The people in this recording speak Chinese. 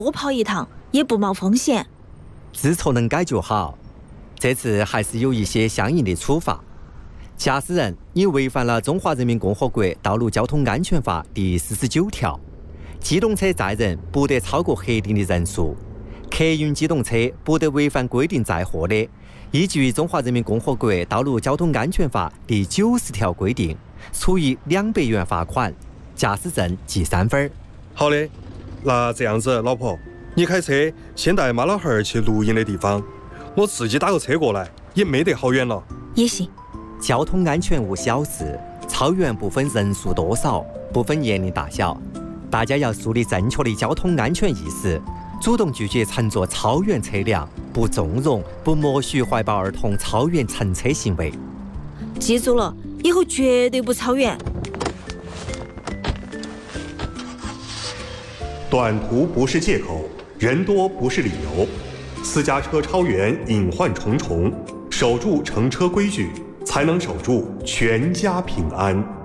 多跑一趟也不冒风险。 知错能改就好，这次还是有一些相应的处罚。驾驶人，你违反了《中华人民共和国道路交通安全法》第49条，机动车载人不得超过核定的人数，客运机动车不得违反规定载货的，依据《中华人民共和国道路交通安全法》第90条规定，处以200元罚款，驾驶证记3分。 好的，那这样子，老婆，你开车先带妈老汉儿去录音的地方，我自己打个车过来，也没得好远了。 也行。 交通安全无小事，超员不分人数多少，不分年龄大小，大家要树立正确的交通安全意识，主动拒绝乘坐超员车辆，不纵容、不默许怀抱儿童超员乘车行为。 记住了，以后绝对不超员。 短途不是借口，人多不是理由。私家车超员隐患重重，守住乘车规矩，才能守住全家平安。